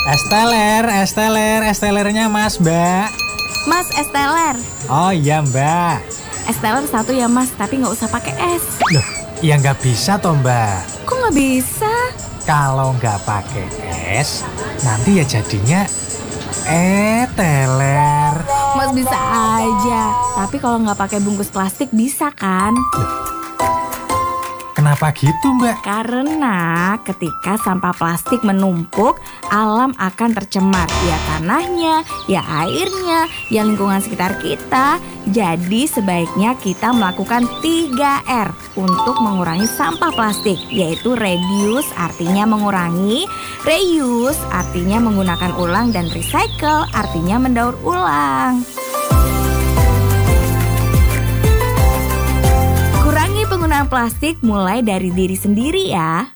Es telernya Mas, Mbak. Mas, es teler. Oh iya, Mbak. Es teler satu ya Mas, tapi nggak usah pakai es. Loh, ya nggak bisa toh, Mbak. Kok nggak bisa? Kalau nggak pakai es, nanti ya jadinya teler. Mas bisa aja, tapi kalau nggak pakai bungkus plastik bisa kan? Kenapa gitu, Mbak? Karena ketika sampah plastik menumpuk, alam akan tercemar. Ya tanahnya, ya airnya, ya lingkungan sekitar kita. Jadi sebaiknya kita melakukan 3R untuk mengurangi sampah plastik, yaitu reduce artinya mengurangi, reuse artinya menggunakan ulang, dan recycle artinya mendaur ulang. Kurangi penggunaan plastik mulai dari diri sendiri ya.